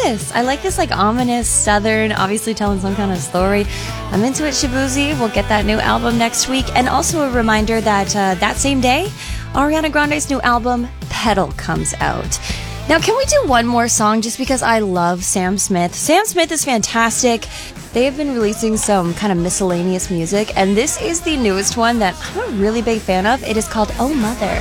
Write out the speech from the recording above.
this. I like this like ominous Southern, obviously telling some kind of story. I'm into it, Shabuzi. We'll get that new album next week. And also a reminder that that same day, Ariana Grande's new album, Petal, comes out. Now, can we do one more song just because I love Sam Smith? Sam Smith is fantastic. They have been releasing some kind of miscellaneous music, and this is the newest one that I'm a really big fan of. It is called Oh Mother.